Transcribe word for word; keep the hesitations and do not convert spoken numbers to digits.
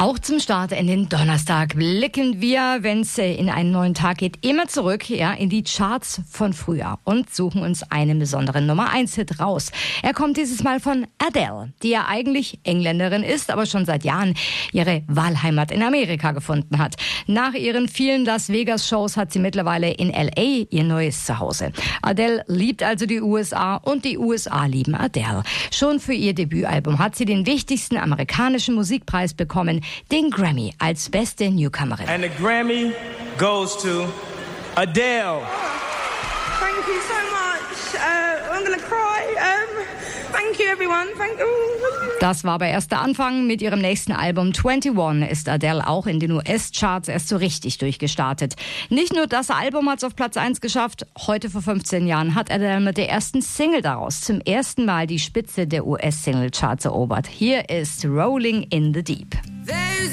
Auch zum Start in den Donnerstag blicken wir, wenn es in einen neuen Tag geht, immer zurück ja, in die Charts von früher und suchen uns einen besonderen Nummer eins Hit raus. Er kommt dieses Mal von Adele, die ja eigentlich Engländerin ist, aber schon seit Jahren ihre Wahlheimat in Amerika gefunden hat. Nach ihren vielen Las Vegas-Shows hat sie mittlerweile in L A ihr neues Zuhause. Adele liebt also die U S A und die U S A lieben Adele. Schon für ihr Debütalbum hat sie den wichtigsten amerikanischen Musikpreis bekommen, den Grammy als beste Newcomerin. And the Grammy goes to Adele. Thank you so much. Uh, I'm gonna cry. Um, thank you everyone. Thank you. Das war aber erst der Anfang. Mit ihrem nächsten Album einundzwanzig ist Adele auch in den U S-Charts erst so richtig durchgestartet. Nicht nur das Album hat es auf Platz eins geschafft. Heute vor fünfzehn Jahren hat Adele mit der ersten Single daraus zum ersten Mal die Spitze der U S-Single-Charts erobert. Hier ist Rolling in the Deep.